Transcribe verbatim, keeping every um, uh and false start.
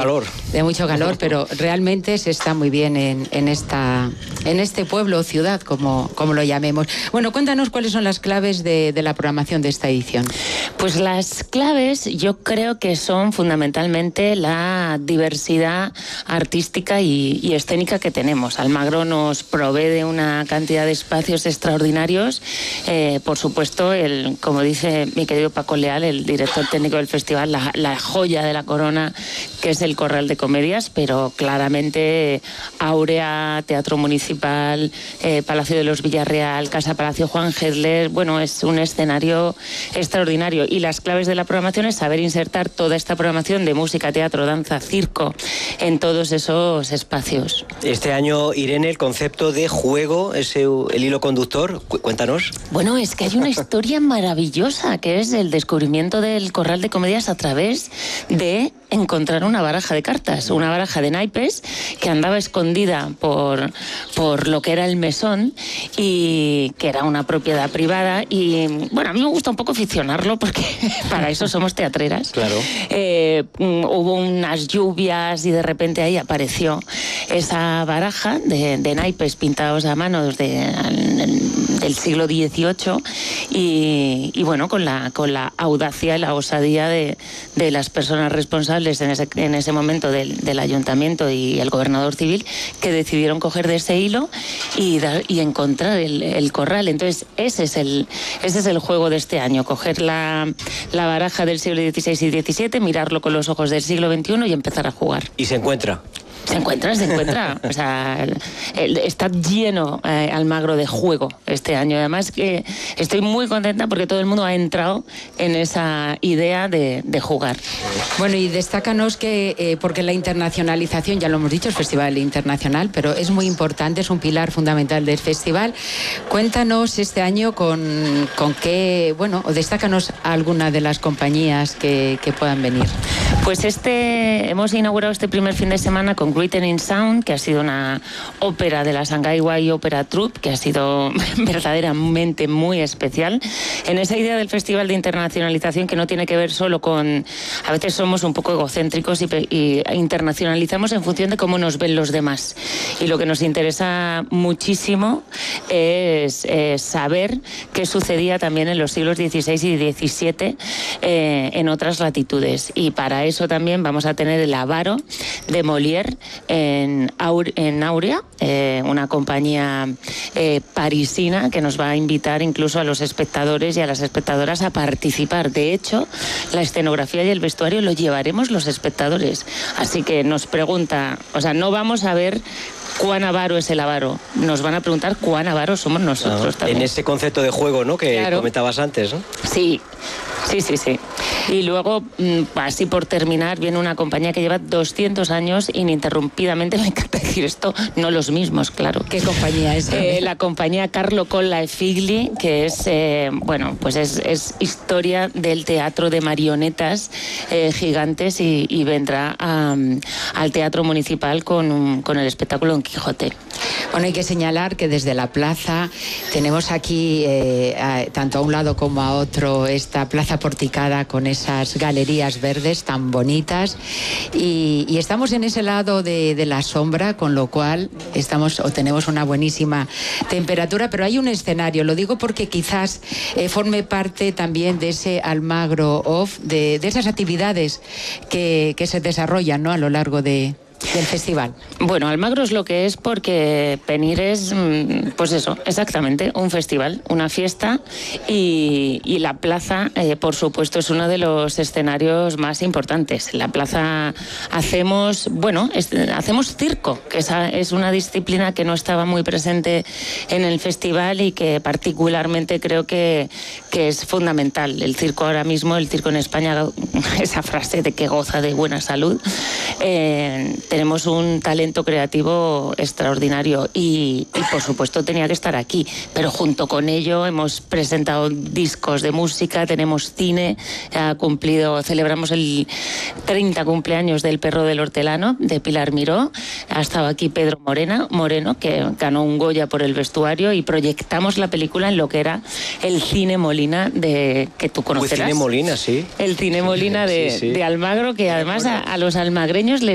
calor. De mucho calor, pero realmente se está muy bien en, en, esta, en este pueblo o ciudad, como, como lo llamemos. Bueno, cuéntanos cuáles son las claves de, de la programación de esta edición. Pues las claves yo creo que son fundamentalmente la diversidad artística y, y escénica que tenemos. Almagro nos provee de una cantidad de espacios extraordinarios. Eh, por supuesto, el, como dice mi querido Paco Leal, el director técnico del festival, la, la joya de la corona, que es el Corral de Comedias, pero claramente Áurea, Teatro Municipal, eh, Palacio de los Villarreal, Casa Palacio Juan Gedler. Bueno, es un escenario extraordinario. Y las claves de la programación es saber insertar toda esta programación de música, teatro, danza, circo en todos esos espacios. Este año, Irene, el concepto de juego es el hilo conductor. Cuéntanos. Bueno, es que hay una historia maravillosa, que es el descubrimiento del Corral de Comedias a través de encontrar una baraja de cartas, una baraja de naipes que andaba escondida por, por lo que era el mesón y que era una propiedad privada. Y bueno, a mí me gusta un poco ficcionarlo porque para eso somos teatreras. Claro. Eh, hubo unas lluvias y de repente ahí apareció esa baraja de, de naipes pintados a mano de, del siglo dieciocho y, y bueno, con la, con la audacia y la osadía de, de las personas responsables en ese, en ese momento del, del ayuntamiento y el gobernador civil, que decidieron coger de ese hilo y, dar, y encontrar el, el corral. Entonces ese es el, ese es el juego de este año, coger la, la baraja del siglo dieciséis y diecisiete, mirarlo con los ojos del siglo veintiuno y empezar a jugar. ¿Y se encuentra? Se encuentra, se encuentra. O sea, el, el, está lleno eh, Almagro de juego este año. Además que estoy muy contenta porque todo el mundo ha entrado en esa idea de, de jugar. Bueno, y destácanos que, eh, porque la internacionalización, ya lo hemos dicho, es festival internacional, pero es muy importante, es un pilar fundamental del festival. Cuéntanos este año con, con qué, bueno, o destácanos alguna de las compañías que, que puedan venir. Pues este, hemos inaugurado este primer fin de semana con Glittering Sound, que ha sido una ópera de la Shanghai Wai Opera Troupe, que ha sido verdaderamente muy especial. En esa idea del Festival de Internacionalización, que no tiene que ver solo con... A veces somos un poco egocéntricos y, y internacionalizamos en función de cómo nos ven los demás. Y lo que nos interesa muchísimo es eh, saber qué sucedía también en los siglos dieciséis y diecisiete eh, en otras latitudes. Y para eso también vamos a tener el Avaro de Molière en, Aure, en Áurea, eh, una compañía eh, parisina que nos va a invitar incluso a los espectadores y a las espectadoras a participar. De hecho, la escenografía y el vestuario lo llevaremos los espectadores. Así que nos pregunta, o sea, no vamos a ver cuán avaro es el avaro, nos van a preguntar cuán avaros somos nosotros ah, también. En ese concepto de juego, ¿no?, que claro. comentabas antes, ¿no? Sí, sí, sí, sí. Y luego, así por terminar, viene una compañía que lleva doscientos años ininterrumpidamente, me encanta decir esto, no los mismos, claro. ¿Qué compañía es? Eh, la compañía Carlo Colla e Figli, que es, eh, bueno, pues es, es historia del teatro de marionetas eh, gigantes y, y vendrá a, al Teatro Municipal con, un, con el espectáculo Don Quijote. Bueno, hay que señalar que desde la plaza tenemos aquí, eh, a, tanto a un lado como a otro, esta plaza porticada con esas galerías verdes tan bonitas y, y estamos en ese lado de, de la sombra, con lo cual estamos o tenemos una buenísima temperatura, pero hay un escenario, lo digo porque quizás eh, forme parte también de ese Almagro Off, de, de esas actividades que, que se desarrollan, ¿no?, a lo largo de... del festival. Bueno, Almagro es lo que es porque Penir es, pues eso, exactamente, un festival, una fiesta y, y la plaza, eh, por supuesto, es uno de los escenarios más importantes. La plaza hacemos, bueno, es, hacemos circo, que esa es una disciplina que no estaba muy presente en el festival y que particularmente creo que, que es fundamental. El circo ahora mismo, el circo en España, esa frase de que goza de buena salud, eh, tenemos un talento creativo extraordinario y, y por supuesto tenía que estar aquí, pero junto con ello hemos presentado discos de música, tenemos cine, ha cumplido, celebramos el treinta cumpleaños del Perro del Hortelano de Pilar Miró, ha estado aquí Pedro Morena, Moreno, que ganó un Goya por el vestuario y proyectamos la película en lo que era el Cine Molina de que tú conocerás. El Cine Molina, sí. El Cine Molina de, sí, sí. de Almagro, que además a, a los almagreños les